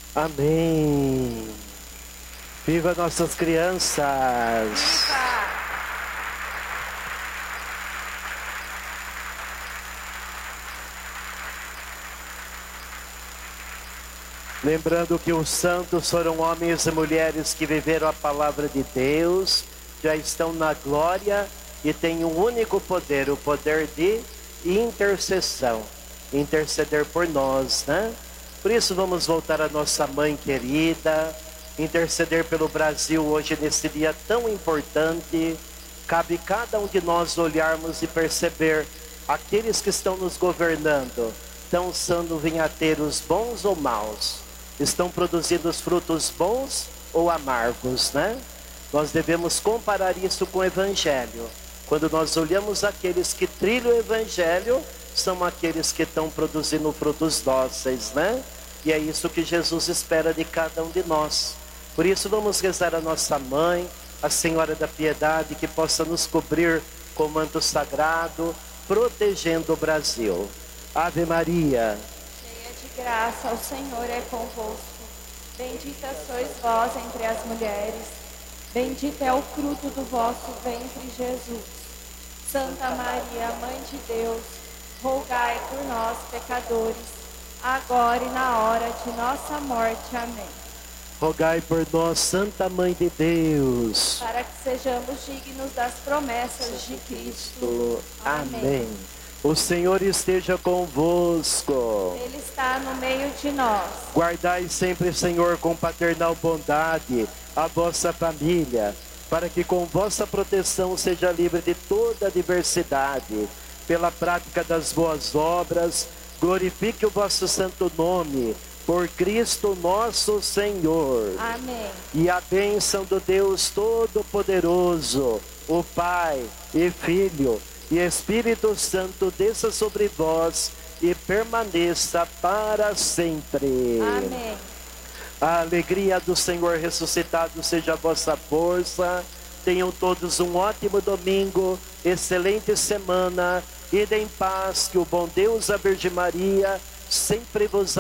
Amém. Viva nossas crianças! Viva! Lembrando que os santos foram homens e mulheres que viveram a palavra de Deus, já estão na glória e têm um único poder, o poder de intercessão. Interceder por nós, né? Por isso vamos voltar à nossa mãe querida, interceder pelo Brasil hoje nesse dia tão importante. Cabe cada um de nós olharmos e perceber aqueles que estão nos governando, estão sendo vinhateiros bons ou maus? Estão produzindo os frutos bons ou amargos, né? Nós devemos comparar isso com o Evangelho. Quando nós olhamos aqueles que trilham o Evangelho, são aqueles que estão produzindo frutos dóceis, né? E é isso que Jesus espera de cada um de nós. Por isso vamos rezar a nossa mãe, a Senhora da Piedade, que possa nos cobrir com o manto sagrado, protegendo o Brasil. Ave Maria, Cheia de graça, o Senhor é convosco. Bendita sois vós entre as mulheres. Bendito é o fruto do vosso ventre, Jesus. Santa Maria, Mãe de Deus, rogai por nós, pecadores, agora e na hora de nossa morte. Amém. rogai por nós, Santa Mãe de Deus. Para que sejamos dignos das promessas de Cristo. Amém. O Senhor esteja convosco. Ele está no meio de nós. Guardai sempre, Senhor, com paternal bondade a vossa família, para que com vossa proteção seja livre de toda adversidade. Pela prática das boas obras, glorifique o vosso santo nome, por Cristo nosso Senhor. Amém. E a bênção do Deus Todo-Poderoso, o Pai e Filho e Espírito Santo, desça sobre vós e permaneça para sempre. Amém. A alegria do Senhor ressuscitado seja a vossa força. Tenham todos um ótimo domingo, excelente semana. Ide em paz, que o bom Deus, a Virgem Maria, sempre vos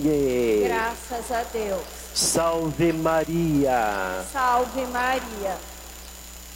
acompanhe. Graças a Deus. Salve Maria. Salve Maria.